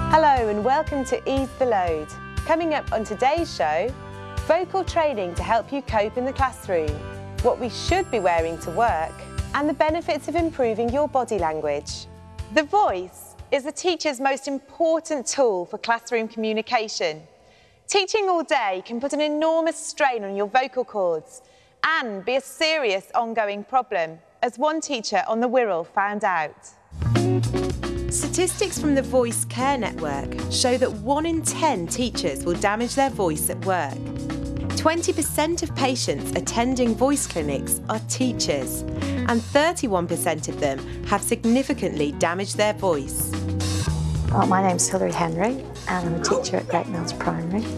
Hello and welcome to Ease the Load. Coming up on today's show, vocal training to help you cope in the classroom, what we should be wearing to work, and the benefits of improving your body language. The voice is the teacher's most important tool for classroom communication. Teaching all day can put an enormous strain on your vocal cords and be a serious ongoing problem, as one teacher on the Wirral found out. Statistics from the Voice Care Network show that 1 in 10 teachers will damage their voice at work. 20% of patients attending voice clinics are teachers, and 31% of them have significantly damaged their voice. My name's Hilary Henry and I'm a teacher at Great Mills Primary.